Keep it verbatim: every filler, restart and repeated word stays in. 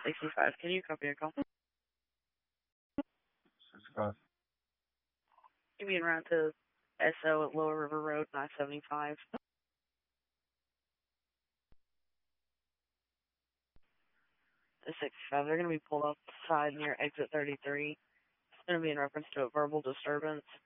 sixty-five, can you copy a call? sixty-five. Give me a route to S O at Lower River Road, nine seventy-five. The sixty-five, they're going to be pulled off the side near exit thirty-three. It's going to be in reference to a verbal disturbance.